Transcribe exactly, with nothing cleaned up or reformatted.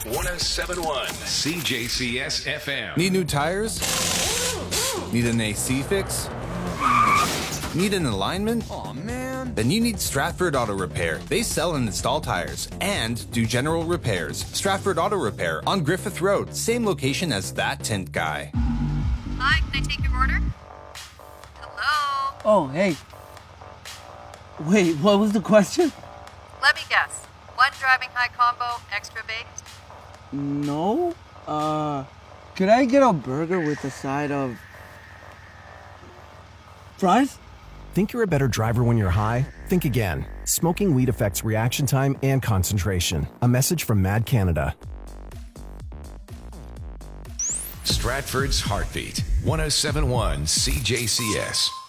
one oh seven point one C J C S F M. Need new tires? Need an A C fix? Need an alignment? Aw, man. Then you need Stratford Auto Repair. They sell and install tires and do general repairs. Stratford Auto Repair on Griffith Road, same location as that tint guy. Hi, can I take your order? Hello? Oh, hey. Wait, what was the question? Let me guess. One driving high combo, extra baked? No. Uh, could I get a burger with a side of fries? Think you're a better driver when you're high? Think again. Smoking weed affects reaction time and concentration. A message from Mad Canada. Stratford's Heartbeat, one oh seven point one C J C S.